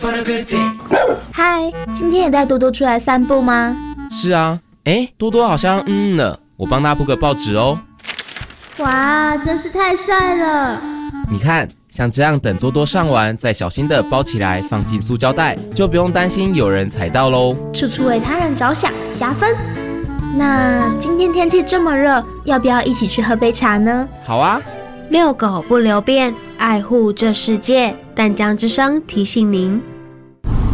嗨，今天也带多多出来散步吗？ 是啊，多多好像了，我帮他铺个报纸哦。 哇，真是太帅了！ 你看，像这样等多多上完，再小心的包起来，放进塑胶袋，就不用担心有人踩到喽。 处处为他人着想，加分。那今天天气这么热，要不要一起去喝杯茶呢？ 好啊。 遛狗不留便，爱护这世界。淡江之声提醒您。